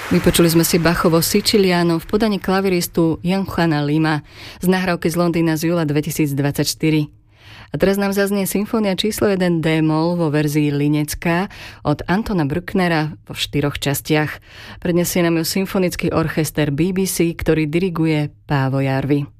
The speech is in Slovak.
Vypočuli sme si Bachovo Siciliano v podaní klaviristu Johana Lima z nahrávky z Londýna z júla 2024. A teraz nám zaznie symfónia číslo 1 D-moll vo verzii Linecká od Antona Brucknera vo 4 častiach. Predniesie nám ju symfonický orchester BBC, ktorý diriguje Paavo Järvi.